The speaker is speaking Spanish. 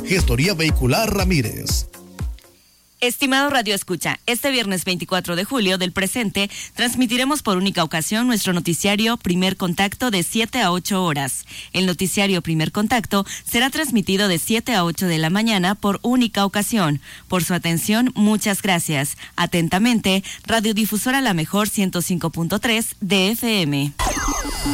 Gestoría Vehicular Ramírez. Estimado Radio Escucha, este viernes 24 de julio del presente transmitiremos por única ocasión nuestro noticiario Primer Contacto de 7 a 8 horas. El noticiario Primer Contacto será transmitido de 7 a 8 de la mañana por única ocasión. Por su atención, muchas gracias. Atentamente, Radiodifusora La Mejor 105.3 de FM.